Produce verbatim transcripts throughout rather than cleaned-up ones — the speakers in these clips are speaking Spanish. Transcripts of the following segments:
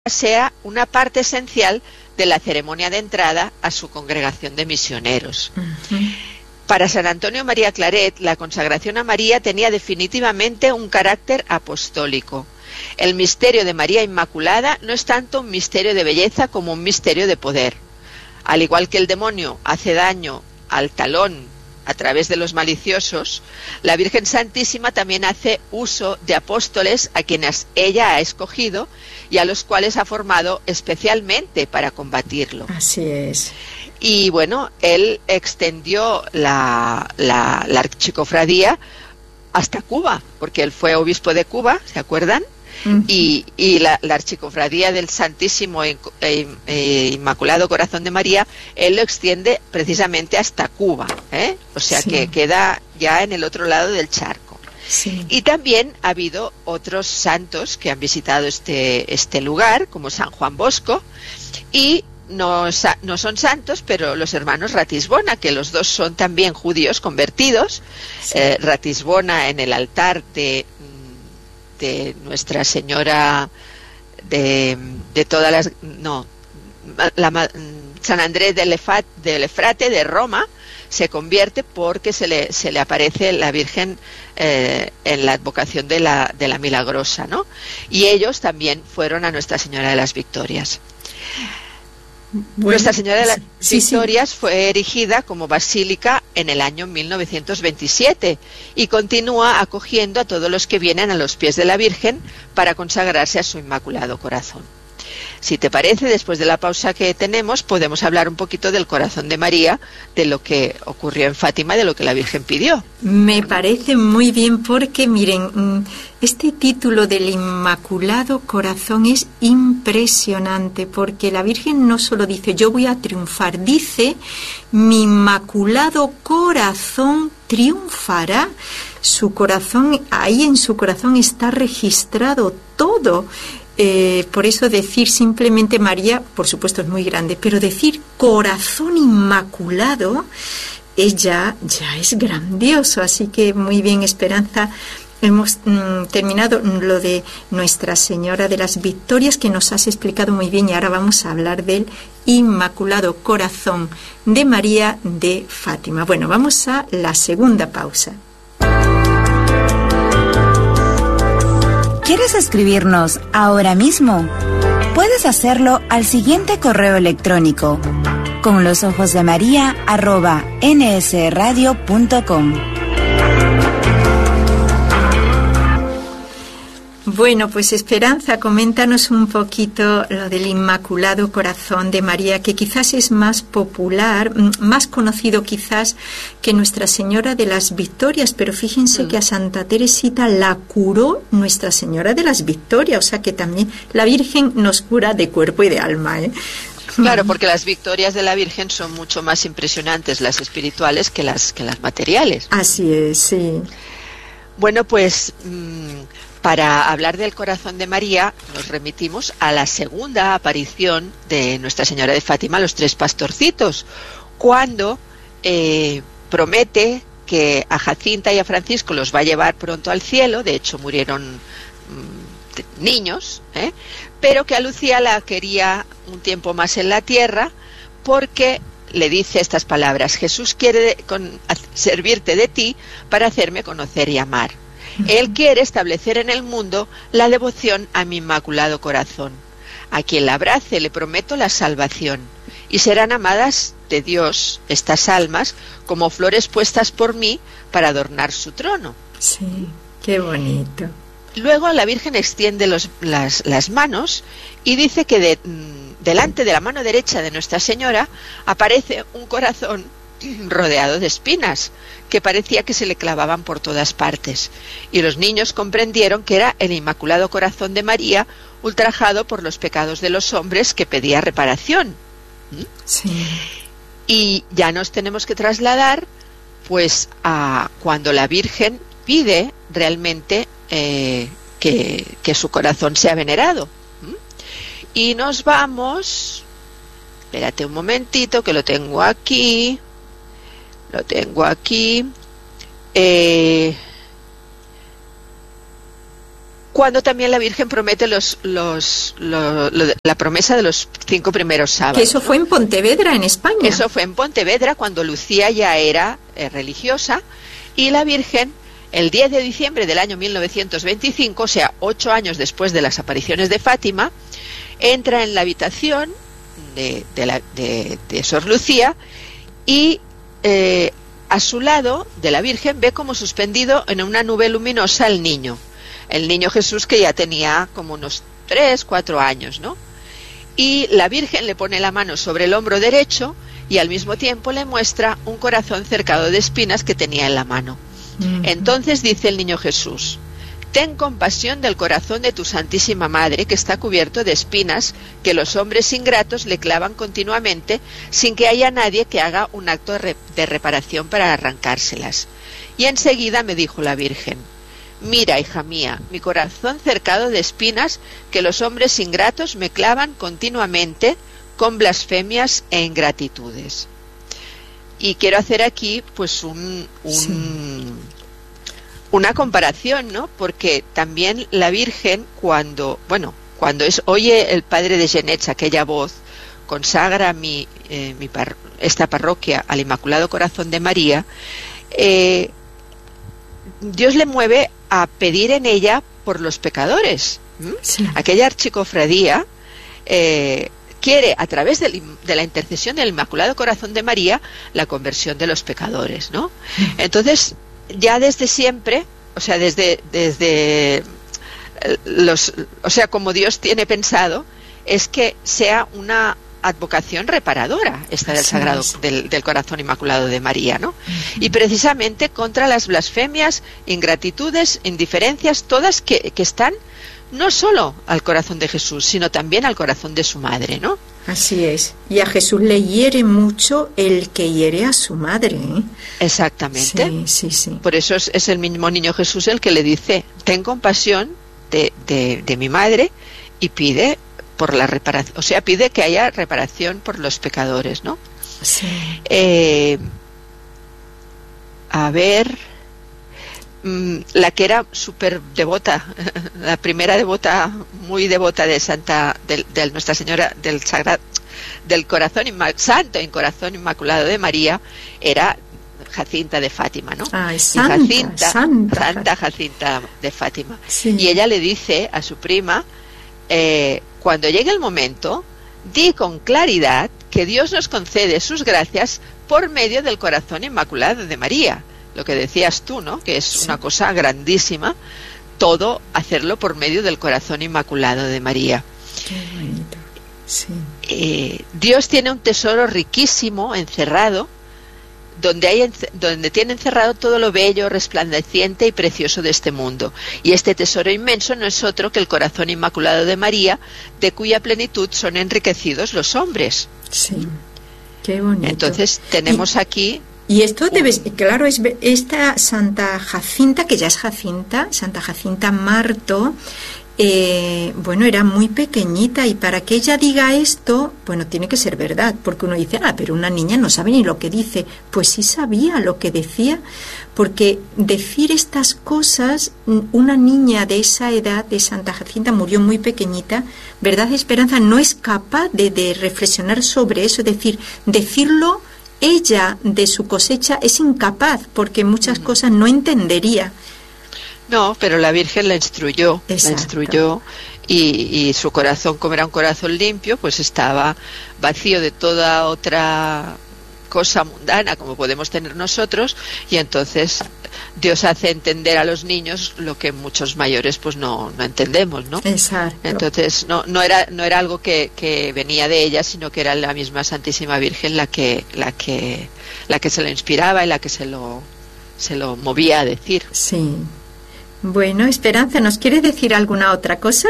sea una parte esencial de la ceremonia de entrada a su congregación de misioneros. Uh-huh. Para San Antonio María Claret, la consagración a María tenía definitivamente un carácter apostólico. El misterio de María Inmaculada no es tanto un misterio de belleza como un misterio de poder. Al igual que el demonio hace daño al talón a través de los maliciosos, la Virgen Santísima también hace uso de apóstoles a quienes ella ha escogido y a los cuales ha formado especialmente para combatirlo. Así es. Y bueno, él extendió la, la, la archicofradía hasta Cuba, porque él fue obispo de Cuba, ¿se acuerdan? Uh-huh. Y, y la, la archicofradía del Santísimo e, e, e Inmaculado Corazón de María, él lo extiende precisamente hasta Cuba, ¿eh? O sea, sí, que queda ya en el otro lado del charco. Sí. Y también ha habido otros santos que han visitado este, este lugar, como San Juan Bosco, y no, no son santos, pero los hermanos Ratisbona, que los dos son también judíos convertidos. Sí. eh, Ratisbona en el altar de de Nuestra Señora de, de todas las no la, San Andrés del Efat, del Efrate de Roma se convierte porque se le se le aparece la Virgen eh, en la advocación de la de la Milagrosa, ¿no? Y ellos también fueron a Nuestra Señora de las Victorias. Bueno, Nuestra Señora de las sí, Victorias sí. fue erigida como basílica en el año mil novecientos veintisiete y continúa acogiendo a todos los que vienen a los pies de la Virgen para consagrarse a su Inmaculado Corazón. Si te parece, después de la pausa que tenemos, podemos hablar un poquito del corazón de María, de lo que ocurrió en Fátima, de lo que la Virgen pidió. Me parece muy bien porque, miren, este título del Inmaculado Corazón es impresionante, porque la Virgen no solo dice, yo voy a triunfar, dice, mi Inmaculado Corazón triunfará. Su corazón, ahí en su corazón está registrado todo. Eh, por eso decir simplemente María, por supuesto es muy grande, pero decir corazón inmaculado es ya, ya es grandioso. Así que muy bien, Esperanza, hemos mm, terminado lo de Nuestra Señora de las Victorias, que nos has explicado muy bien, y ahora vamos a hablar del Inmaculado Corazón de María de Fátima. Bueno, vamos a la segunda pausa. ¿Quieres escribirnos ahora mismo? Puedes hacerlo al siguiente correo electrónico: con los ojos de María arroba nsradio punto com. Bueno, pues Esperanza, coméntanos un poquito lo del Inmaculado Corazón de María, que quizás es más popular, más conocido quizás que Nuestra Señora de las Victorias, pero fíjense mm. que a Santa Teresita la curó Nuestra Señora de las Victorias, o sea que también la Virgen nos cura de cuerpo y de alma, ¿eh? Claro, porque las victorias de la Virgen son mucho más impresionantes, las espirituales, que las, que las materiales. Así es, sí. Bueno, pues Mmm, para hablar del corazón de María nos remitimos a la segunda aparición de Nuestra Señora de Fátima a los tres pastorcitos, cuando eh, promete que a Jacinta y a Francisco los va a llevar pronto al cielo. De hecho murieron mmm, niños, ¿eh? pero que a Lucía la quería un tiempo más en la tierra, porque le dice estas palabras: Jesús quiere con, servirte de ti para hacerme conocer y amar. Él quiere establecer en el mundo la devoción a mi Inmaculado Corazón. A quien la abrace le prometo la salvación, y serán amadas de Dios estas almas como flores puestas por mí para adornar su trono. Sí, qué bonito. Luego la Virgen extiende los, las, las manos y dice que de, delante de la mano derecha de Nuestra Señora aparece un corazón rodeado de espinas, que parecía que se le clavaban por todas partes, y los niños comprendieron que era el Inmaculado Corazón de María, ultrajado por los pecados de los hombres, que pedía reparación. ¿Mm? Sí. Y ya nos tenemos que trasladar pues a cuando la Virgen pide realmente eh, que, que su corazón sea venerado. ¿Mm? Y nos vamos, espérate un momentito que lo tengo aquí. Lo tengo aquí. Eh, cuando también la Virgen promete los, los, los, los la promesa de los cinco primeros sábados. Que eso ¿no? fue en Pontevedra, en España. Eso fue en Pontevedra, cuando Lucía ya era eh, religiosa, y la Virgen, el diez de diciembre del año mil novecientos veinticinco, o sea, ocho años después de las apariciones de Fátima, entra en la habitación de, de, la, de, de Sor Lucía y eh, a su lado de la Virgen ve como suspendido en una nube luminosa el niño, el niño Jesús, que ya tenía como unos tres, cuatro años, ¿no? Y la Virgen le pone la mano sobre el hombro derecho y al mismo tiempo le muestra un corazón cercado de espinas que tenía en la mano. Uh-huh. Entonces dice el niño Jesús: ten compasión del corazón de tu Santísima Madre, que está cubierto de espinas que los hombres ingratos le clavan continuamente sin que haya nadie que haga un acto de reparación para arrancárselas. Y enseguida me dijo la Virgen: mira, hija mía, mi corazón cercado de espinas que los hombres ingratos me clavan continuamente con blasfemias e ingratitudes. Y quiero hacer aquí pues un... un sí. una comparación, ¿no? Porque también la Virgen, cuando, bueno, cuando es, oye el padre de Genets aquella voz, consagra mi, eh, mi par, esta parroquia al Inmaculado Corazón de María, eh, Dios le mueve a pedir en ella por los pecadores. ¿Mm? Sí. Aquella archicofradía eh, quiere, a través de, de la intercesión del Inmaculado Corazón de María, la conversión de los pecadores, ¿no? Entonces, ya desde siempre, o sea, desde desde los, o sea, como Dios tiene pensado, es que sea una advocación reparadora esta del sí, Sagrado sí. Del, del Corazón Inmaculado de María, ¿no? Uh-huh. Y precisamente contra las blasfemias, ingratitudes, indiferencias, todas que, que están no solo al corazón de Jesús, sino también al corazón de su madre, ¿no? Así es. Y a Jesús le hiere mucho el que hiere a su madre, ¿eh? Exactamente. Sí, sí, sí. Por eso es, es el mismo niño Jesús el que le dice: ten compasión de, de, de mi madre, y pide por la reparación, o sea, pide que haya reparación por los pecadores, ¿no? Sí. Eh, a ver, la que era súper devota, la primera devota, muy devota de Santa, de, de Nuestra Señora del Sagrado, del Corazón Inma, Santo en Corazón Inmaculado de María, era Jacinta de Fátima, ¿no? Ay, Santa, y Jacinta, Santa, Santa Jacinta de Fátima. Sí. Y ella le dice a su prima: eh, cuando llegue el momento, di con claridad que Dios nos concede sus gracias por medio del Corazón Inmaculado de María. Lo que decías tú, ¿no? Que es sí. una cosa grandísima, todo hacerlo por medio del Corazón Inmaculado de María. Qué bonito. Sí. Eh, Dios tiene un tesoro riquísimo encerrado, donde, hay, donde tiene encerrado todo lo bello, resplandeciente y precioso de este mundo. Y este tesoro inmenso no es otro que el Corazón Inmaculado de María, de cuya plenitud son enriquecidos los hombres. Sí. Qué bonito. Entonces tenemos y... aquí... Y esto debe, claro, es esta Santa Jacinta, que ya es Jacinta, Santa Jacinta Marto, eh, bueno, era muy pequeñita, y para que ella diga esto, bueno, tiene que ser verdad, porque uno dice: ah, pero una niña no sabe ni lo que dice. Pues sí sabía lo que decía, porque decir estas cosas, una niña de esa edad, de Santa Jacinta, murió muy pequeñita, ¿verdad, Esperanza? No es capaz de, de reflexionar sobre eso, es decir, decirlo. Ella, de su cosecha, es incapaz, porque muchas mm. cosas no entendería. No, pero la Virgen la instruyó, Exacto. la instruyó, y, y su corazón, como era un corazón limpio, pues estaba vacío de toda otra cosa mundana como podemos tener nosotros, y entonces Dios hace entender a los niños lo que muchos mayores pues no, no entendemos, ¿no? Exacto. Entonces no, no era, no era algo que, que venía de ella, sino que era la misma Santísima Virgen la que, la que, la que se lo inspiraba y la que se lo, se lo movía a decir. Sí. Bueno, Esperanza, ¿nos quieres decir alguna otra cosa?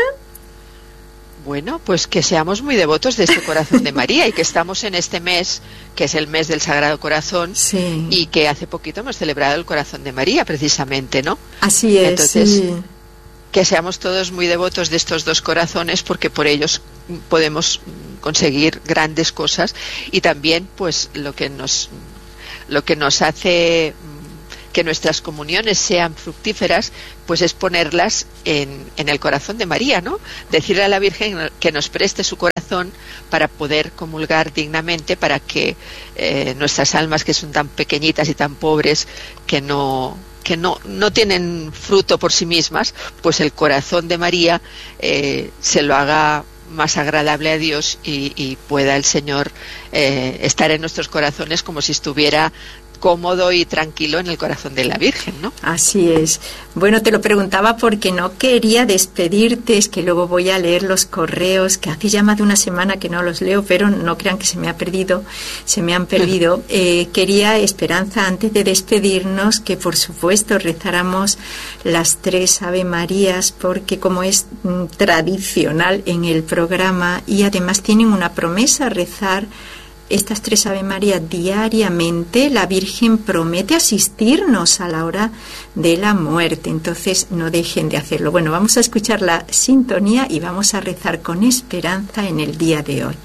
Bueno, pues que seamos muy devotos de este Corazón de María, y que estamos en este mes, que es el mes del Sagrado Corazón, sí. y que hace poquito hemos celebrado el Corazón de María, precisamente, ¿no? Así es. Entonces, sí. que seamos todos muy devotos de estos dos corazones, porque por ellos podemos conseguir grandes cosas, y también, pues, lo que nos, lo que nos hace que nuestras comuniones sean fructíferas, pues es ponerlas en, en el corazón de María, ¿no? Decirle a la Virgen que nos preste su corazón para poder comulgar dignamente, para que eh, nuestras almas, que son tan pequeñitas y tan pobres, que no que no, no tienen fruto por sí mismas, pues el corazón de María eh, se lo haga más agradable a Dios y, y pueda el Señor eh, estar en nuestros corazones como si estuviera cómodo y tranquilo en el corazón de la Virgen, ¿no? Así es. Bueno, te lo preguntaba porque no quería despedirte, es que luego voy a leer los correos, que hace ya más de una semana que no los leo, pero no crean que se me ha perdido, se me han perdido. Eh, quería, Esperanza, antes de despedirnos, que por supuesto rezáramos las tres Ave Marías, porque como es mm, tradicional en el programa, y además tienen una promesa, rezar estas tres Ave María diariamente, la Virgen promete asistirnos a la hora de la muerte, entonces no dejen de hacerlo. Bueno, vamos a escuchar la sintonía y vamos a rezar con esperanza en el día de hoy.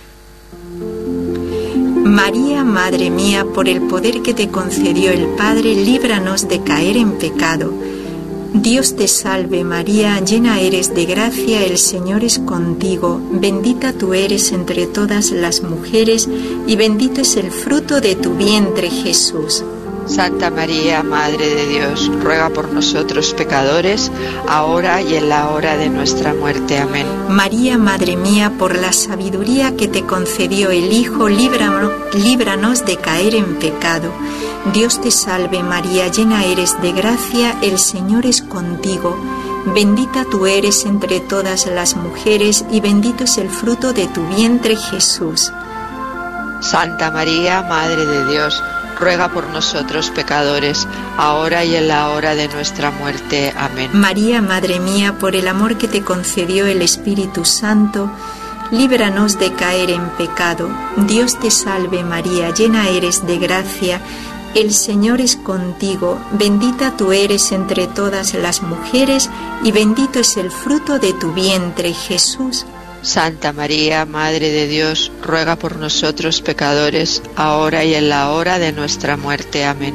María, Madre mía, por el poder que te concedió el Padre, líbranos de caer en pecado. Dios te salve María, llena eres de gracia, el Señor es contigo, bendita tú eres entre todas las mujeres y bendito es el fruto de tu vientre Jesús. Santa María, Madre de Dios, ruega por nosotros pecadores, ahora y en la hora de nuestra muerte. Amén. María, Madre mía, por la sabiduría que te concedió el Hijo, líbranos, líbranos de caer en pecado. Dios te salve María, llena eres de gracia, el Señor es contigo. Bendita tú eres entre todas las mujeres y bendito es el fruto de tu vientre Jesús. Santa María, Madre de Dios, ruega por nosotros pecadores, ahora y en la hora de nuestra muerte. Amén. María, Madre mía, por el amor que te concedió el Espíritu Santo, líbranos de caer en pecado. Dios te salve María, llena eres de gracia, el Señor es contigo, bendita tú eres entre todas las mujeres y bendito es el fruto de tu vientre Jesús. Santa María, Madre de Dios, ruega por nosotros pecadores, ahora y en la hora de nuestra muerte. Amén.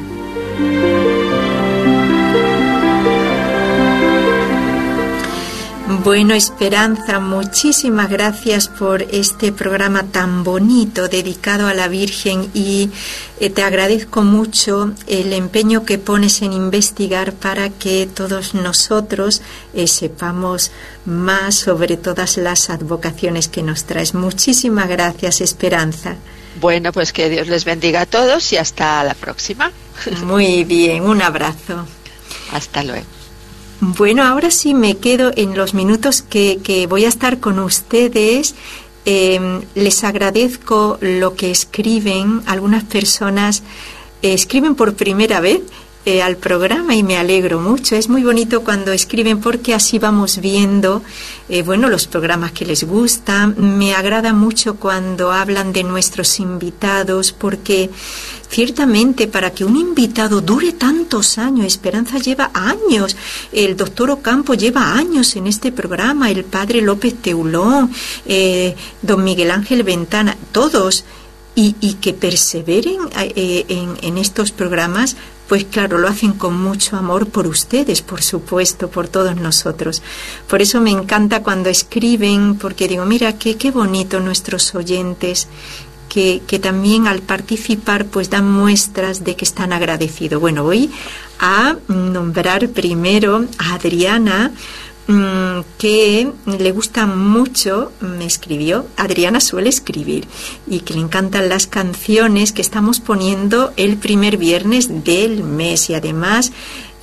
Bueno, Esperanza, muchísimas gracias por este programa tan bonito dedicado a la Virgen y eh, te agradezco mucho el empeño que pones en investigar para que todos nosotros eh, sepamos más sobre todas las advocaciones que nos traes. Muchísimas gracias, Esperanza. Bueno, pues que Dios les bendiga a todos y hasta la próxima. Muy bien, un abrazo. Hasta luego. Bueno, ahora sí me quedo en los minutos que, que voy a estar con ustedes. Eh, les agradezco lo que escriben. Algunas personas eh, escriben por primera vez eh, al programa y me alegro mucho. Es muy bonito cuando escriben porque así vamos viendo eh, bueno, los programas que les gustan. Me agrada mucho cuando hablan de nuestros invitados porque ciertamente para que un invitado dure tantos años, Esperanza lleva años, el doctor Ocampo lleva años en este programa, el padre López Teulón, eh, don Miguel Ángel Ventana, todos, y, y que perseveren eh, en, en estos programas, pues claro, lo hacen con mucho amor por ustedes, por supuesto, por todos nosotros. Por eso me encanta cuando escriben, porque digo, mira, qué, qué bonito nuestros oyentes, Que, que también al participar pues dan muestras de que están agradecidos. Bueno, voy a nombrar primero a Adriana, mmm, que le gusta mucho, me escribió, Adriana suele escribir y que le encantan las canciones que estamos poniendo el primer viernes del mes y además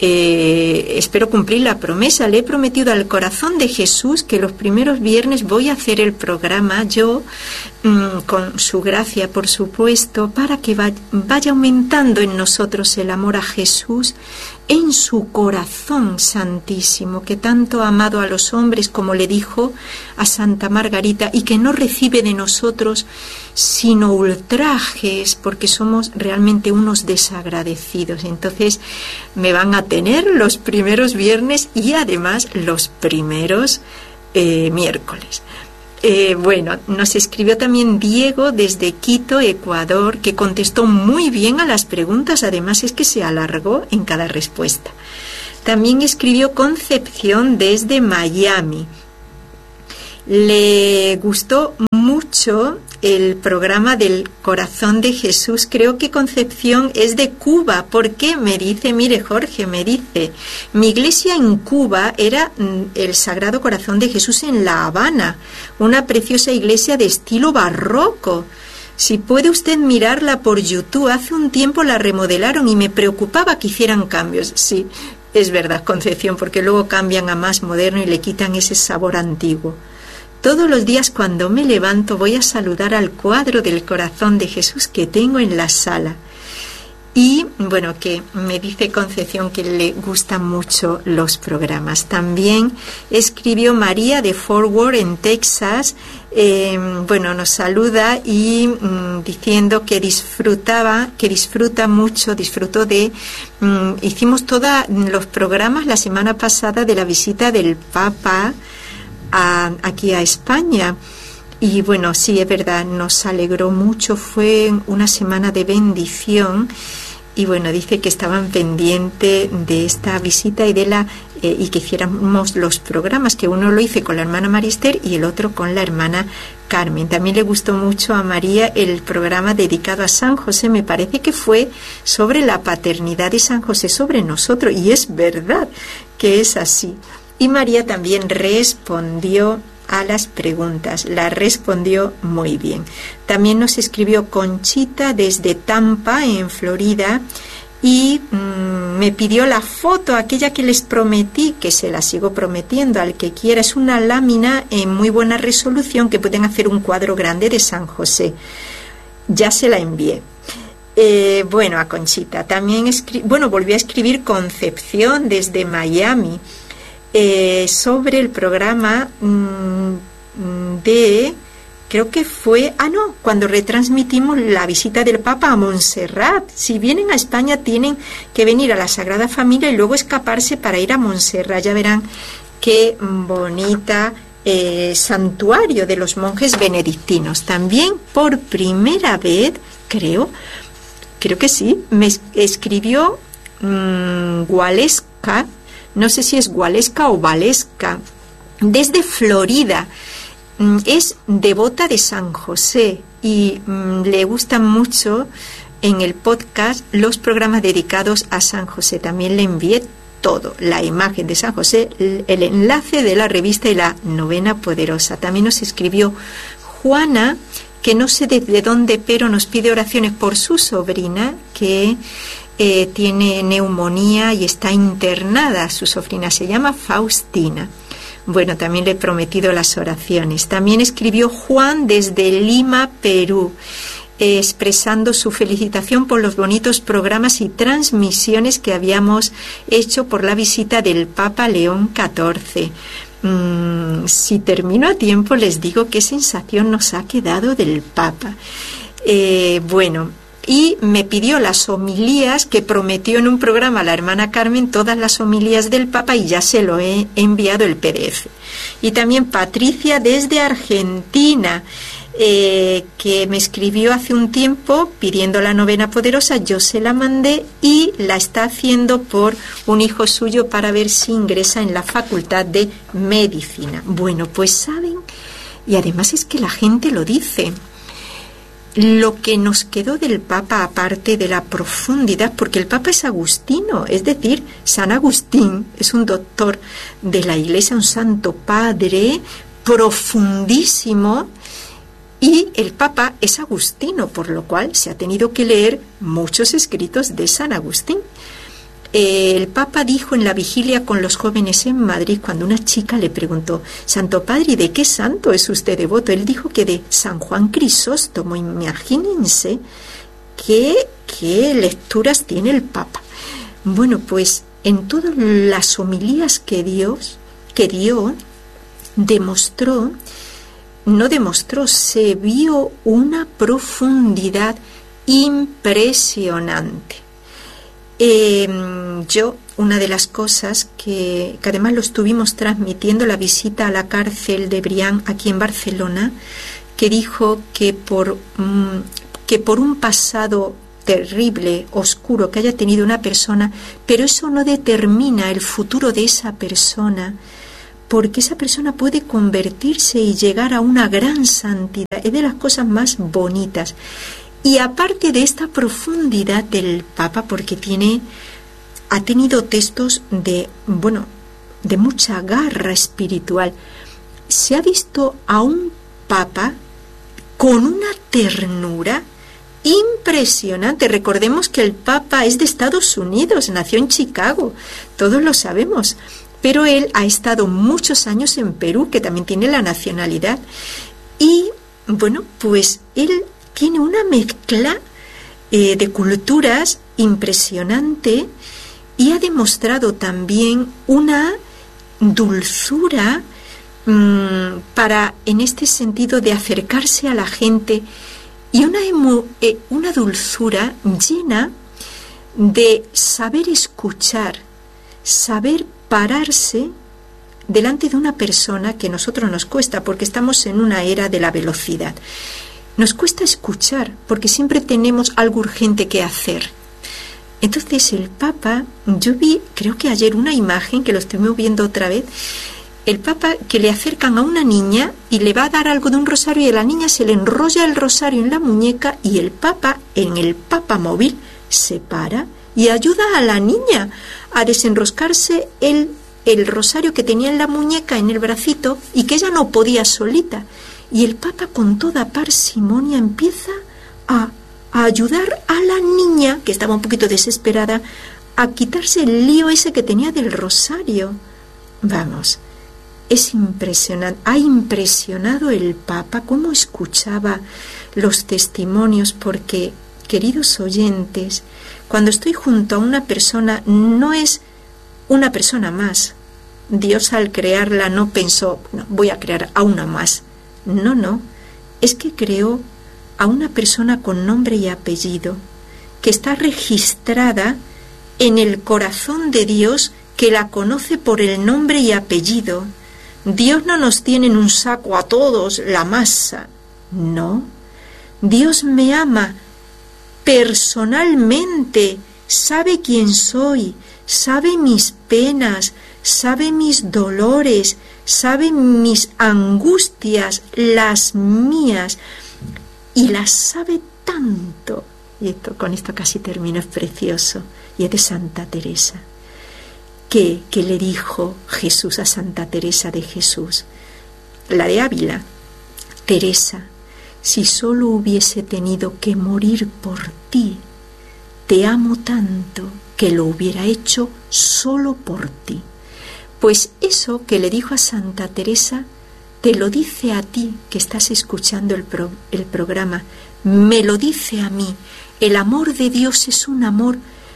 Eh, espero cumplir la promesa. Le he prometido al corazón de Jesús que los primeros viernes voy a hacer el programa yo, mmm, con su gracia, por supuesto, para que va, vaya aumentando en nosotros el amor a Jesús en su corazón santísimo, que tanto ha amado a los hombres, como le dijo a Santa Margarita, y que no recibe de nosotros sino ultrajes, porque somos realmente unos desagradecidos. Entonces me van a tener los primeros viernes y además los primeros eh, miércoles. Eh, bueno, nos escribió también Diego desde Quito, Ecuador, que contestó muy bien a las preguntas, además es que se alargó en cada respuesta. También escribió Concepción desde Miami. Le gustó mucho el programa del Corazón de Jesús. Creo que Concepción es de Cuba. ¿Por qué? Me dice, mire Jorge, me dice, mi iglesia en Cuba era el Sagrado Corazón de Jesús en La Habana, una preciosa iglesia de estilo barroco. Si puede usted mirarla por YouTube, hace un tiempo la remodelaron y me preocupaba que hicieran cambios. Sí, es verdad, Concepción, porque luego cambian a más moderno y le quitan ese sabor antiguo. Todos los días cuando me levanto voy a saludar al cuadro del Corazón de Jesús que tengo en la sala. Y bueno, que me dice Concepción que le gustan mucho los programas. También escribió María de Fort Worth en Texas. Eh, bueno, nos saluda y mm, diciendo que disfrutaba, que disfruta mucho, disfrutó de... Mm, hicimos todos los programas la semana pasada de la visita del Papa A, aquí a España, y bueno, sí, es verdad, nos alegró mucho, fue una semana de bendición, y bueno, dice que estaban pendientes de esta visita y de la eh, y que hiciéramos los programas, que uno lo hice con la hermana Marister y el otro con la hermana Carmen. También le gustó mucho a María el programa dedicado a San José, me parece que fue sobre la paternidad de San José sobre nosotros, y es verdad que es así. Y María también respondió a las preguntas, la respondió muy bien. También nos escribió Conchita desde Tampa, en Florida, y mmm, me pidió la foto, aquella que les prometí, que se la sigo prometiendo al que quiera. Es una lámina en muy buena resolución que pueden hacer un cuadro grande de San José. Ya se la envié. Eh, bueno, a Conchita. También escri- bueno, volvió a escribir Concepción desde Miami. Eh, sobre el programa mmm, de, creo que fue, ah no, cuando retransmitimos la visita del Papa a Montserrat. Si vienen a España tienen que venir a la Sagrada Familia y luego escaparse para ir a Montserrat. Ya verán qué bonita eh, santuario de los monjes benedictinos. También por primera vez, creo, creo que sí, me escribió mmm, Gualesca. No sé si es Gualesca o Valesca, desde Florida. Es devota de San José y mm, le gustan mucho en el podcast los programas dedicados a San José. También le envié todo, la imagen de San José, el enlace de la revista y la novena poderosa. También nos escribió Juana, que no sé de dónde, pero nos pide oraciones por su sobrina, que... Eh, tiene neumonía y está internada. Su sobrina se llama Faustina. Bueno, también le he prometido las oraciones. También escribió Juan desde Lima, Perú, eh, expresando su felicitación por los bonitos programas y transmisiones que habíamos hecho por la visita del Papa León catorce. Mm, si termino a tiempo, les digo qué sensación nos ha quedado del Papa. Eh, bueno... Y me pidió las homilías que prometió en un programa la hermana Carmen, todas las homilías del Papa, y ya se lo he enviado el P D F. Y también Patricia desde Argentina, eh, que me escribió hace un tiempo pidiendo la novena poderosa. Yo se la mandé y la está haciendo por un hijo suyo para ver si ingresa en la Facultad de Medicina. Bueno, pues saben, y además es que la gente lo dice. Lo que nos quedó del Papa, aparte de la profundidad, porque el Papa es agustino, es decir, San Agustín es un doctor de la Iglesia, un santo padre profundísimo, y el Papa es agustino, por lo cual se ha tenido que leer muchos escritos de San Agustín. El Papa dijo en la vigilia con los jóvenes en Madrid, cuando una chica le preguntó: Santo Padre, ¿de qué santo es usted devoto? Él dijo que de San Juan Crisóstomo. Imagínense qué, qué lecturas tiene el Papa. Bueno, pues en todas las homilías que Dios, que dio, demostró, no demostró, se vio una profundidad impresionante. Eh, yo una de las cosas que, que además lo estuvimos transmitiendo, la visita a la cárcel de Brián aquí en Barcelona, que dijo que por, mm, que por un pasado terrible, oscuro que haya tenido una persona, pero eso no determina el futuro de esa persona, porque esa persona puede convertirse y llegar a una gran santidad. Es de las cosas más bonitas. Y aparte de esta profundidad del Papa, porque tiene, ha tenido textos de, bueno, de mucha garra espiritual, se ha visto a un Papa con una ternura impresionante. Recordemos que el Papa es de Estados Unidos, nació en Chicago, todos lo sabemos, pero él ha estado muchos años en Perú, que también tiene la nacionalidad, y bueno, pues él tiene una mezcla eh, de culturas impresionante y ha demostrado también una dulzura mmm, para, en este sentido, de acercarse a la gente, y una, emo, eh, una dulzura llena de saber escuchar, saber pararse delante de una persona que a nosotros nos cuesta, porque estamos en una era de la velocidad. Nos cuesta escuchar, porque siempre tenemos algo urgente que hacer. Entonces el Papa, yo vi, creo que ayer, una imagen, que lo estoy viendo otra vez, el Papa que le acercan a una niña y le va a dar algo de un rosario, y a la niña se le enrolla el rosario en la muñeca, y el Papa, en el Papa móvil, se para y ayuda a la niña a desenroscarse el, el rosario que tenía en la muñeca, en el bracito, y que ella no podía solita. Y el Papa, con toda parsimonia, empieza a, a ayudar a la niña, que estaba un poquito desesperada, a quitarse el lío ese que tenía del rosario. Vamos, es impresionante. Ha impresionado el Papa cómo escuchaba los testimonios, porque, queridos oyentes, cuando estoy junto a una persona, no es una persona más. Dios, al crearla, no pensó, no, voy a crear a una más. No, no, es que creó a una persona con nombre y apellido, que está registrada en el corazón de Dios, que la conoce por el nombre y apellido. Dios no nos tiene en un saco a todos la masa, no. Dios me ama personalmente, sabe quién soy, sabe mis penas, sabe mis dolores, sabe mis angustias, las mías, y las sabe tanto. Y esto, con esto casi termino, es precioso, y es de Santa Teresa. ¿Qué, qué le dijo Jesús a Santa Teresa de Jesús? La de Ávila: Teresa, si solo hubiese tenido que morir por ti, te amo tanto que lo hubiera hecho solo por ti. Pues eso que le dijo a Santa Teresa, te lo dice a ti que estás escuchando el, pro, el programa, me lo dice a mí. El amor de Dios es un amor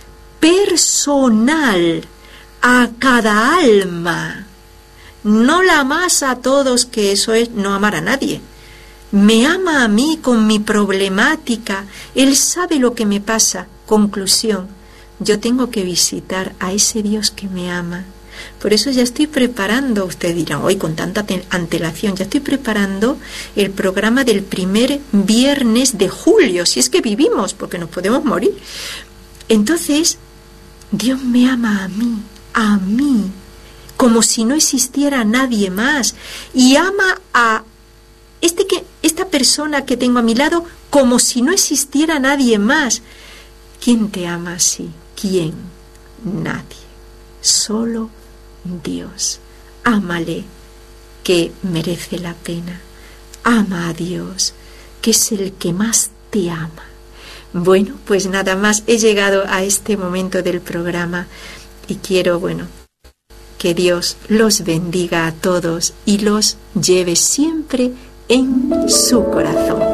personal, a cada alma. No la amas a todos, que eso es no amar a nadie. Me ama a mí con mi problemática. Él sabe lo que me pasa. Conclusión, yo tengo que visitar a ese Dios que me ama. Por eso ya estoy preparando, usted dirá, hoy con tanta antelación, ya estoy preparando el programa del primer viernes de julio, si es que vivimos, porque nos podemos morir. Entonces, Dios me ama a mí, a mí, como si no existiera nadie más, y ama a este que, esta persona que tengo a mi lado como si no existiera nadie más. ¿Quién te ama así? ¿Quién? Nadie. Solo Dios. Ámale, que merece la pena. Ama a Dios, que es el que más te ama. Bueno, pues nada más, he llegado a este momento del programa y quiero, bueno, que Dios los bendiga a todos y los lleve siempre en su corazón.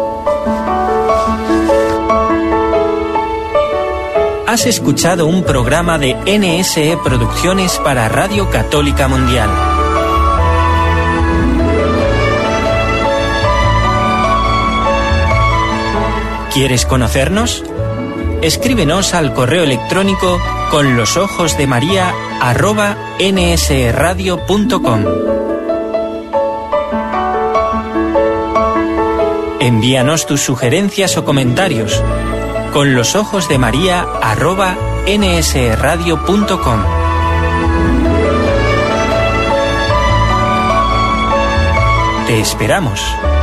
Has escuchado un programa de N S E Producciones para Radio Católica Mundial. ¿Quieres conocernos? escríbenos al correo electrónico con los ojos de María arroba nsradio punto com. Envíanos tus sugerencias o comentarios con los ojos de María arroba nsradio punto com. Te esperamos.